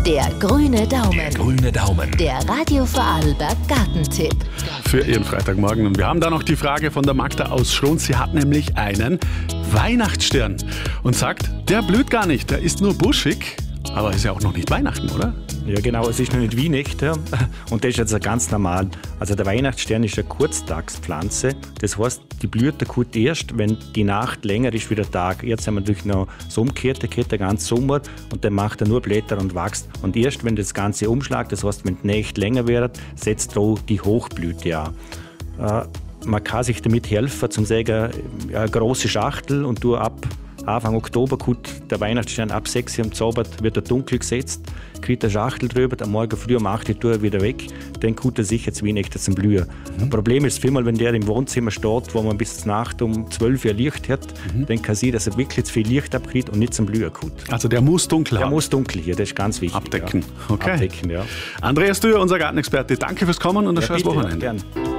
Der grüne Daumen. Der grüne Daumen. Der Radio Vorarlberg Gartentipp. Für Ihren Freitagmorgen. Und wir haben da noch die Frage von der Magda aus Schlons. Sie hat nämlich einen Weihnachtsstern und sagt, der blüht gar nicht, der ist nur buschig. Aber ist ja auch noch nicht Weihnachten, oder? Ja genau, es ist noch nicht Weihnachten, ja. Und das ist jetzt ganz normal. Also der Weihnachtsstern ist eine Kurztagspflanze. Das heißt, die Blüte kommt erst, wenn die Nacht länger ist wie der Tag. Jetzt haben wir natürlich noch so umgekehrt, der geht den ganzen Sommer und dann macht er nur Blätter und wächst. Und erst wenn das Ganze umschlägt, das heißt, wenn die Nächte länger werden, setzt auch die Hochblüte an. Man kann sich damit helfen, zum sagen, eine große Schachtel und du ab Anfang Oktober kommt der Weihnachtsstern ab 6 Uhr am Abend, wird er dunkel gesetzt, kriegt eine Schachtel drüber, am Morgen früh um 8 Uhr wieder weg, dann kommt er sicher zu Weihnachten zum Blühen. Das Problem ist vielmal, wenn der im Wohnzimmer steht, wo man bis zur Nacht um 12 Uhr Licht hat, dann kann sein, dass er wirklich zu viel Licht abkriegt und nicht zum Blühen kommt. Also der muss dunkel haben. Der muss dunkel hier, das ist ganz wichtig. Abdecken. Ja. Okay. Abdecken, ja. Andreas Dürr, unser Gartenexperte, danke fürs Kommen und ein schönes Wochenende. Ja, gern.